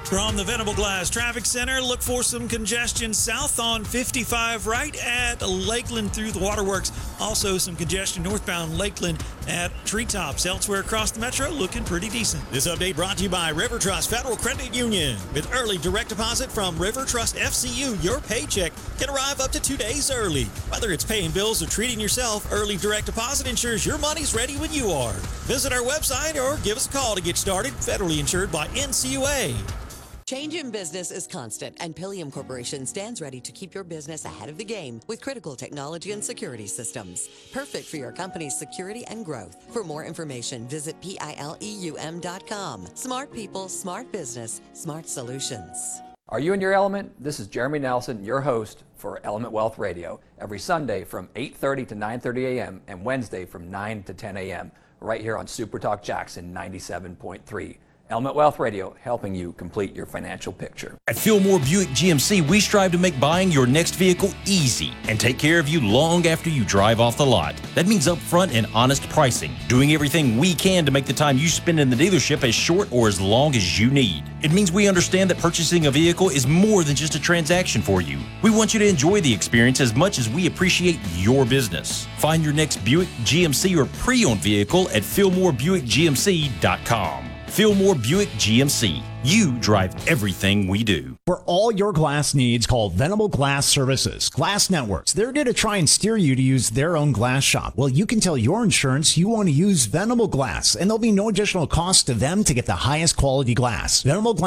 From the Venable Glass Traffic Center, look for some congestion south on 55 right at Lakeland through the Waterworks. Also some congestion northbound Lakeland at Treetops. Elsewhere across the metro, looking pretty decent. This update brought to you by River Trust Federal Credit Union. With early direct deposit from River Trust FCU, your paycheck can arrive up to 2 days early. Whether it's paying bills or treating yourself, early direct deposit ensures your money's ready when you are. Visit our website or give us a call to get started. Federally insured by NCUA. Change in business is constant, and Pilium Corporation stands ready to keep your business ahead of the game with critical technology and security systems. Perfect for your company's security and growth. For more information, visit pileum.com. Smart people, smart business, smart solutions. Are you in your element? This is Jeremy Nelson, your host for Element Wealth Radio, every Sunday from 8:30 to 9:30 a.m. and Wednesday from 9 to 10 a.m. right here on Super Talk Jackson 97.3. Element Wealth Radio, helping you complete your financial picture. At Fillmore Buick GMC, we strive to make buying your next vehicle easy and take care of you long after you drive off the lot. That means upfront and honest pricing, doing everything we can to make the time you spend in the dealership as short or as long as you need. It means we understand that purchasing a vehicle is more than just a transaction for you. We want you to enjoy the experience as much as we appreciate your business. Find your next Buick, GMC, or pre-owned vehicle at FillmoreBuickGMC.com. Fillmore Buick GMC. You drive everything we do. For all your glass needs, call Venable Glass Services. Glass Networks. They're there to try and steer you to use their own glass shop. Well, you can tell your insurance you want to use Venable Glass, and there'll be no additional cost to them to get the highest quality glass. Venable Glass